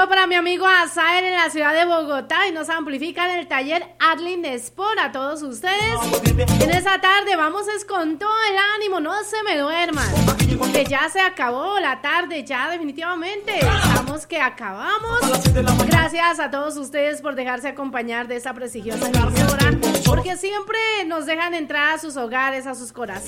saludo para mi amigo Azael en la ciudad de Bogotá y nos amplifica en el taller Adlin de Sport a todos ustedes. En esta tarde vamos con todo el ánimo, no se me duerman, que ya se acabó la tarde, ya definitivamente estamos que acabamos. Gracias a todos ustedes por dejarse acompañar de esta prestigiosa emisora, porque siempre nos dejan entrar a sus hogares, a sus corazones.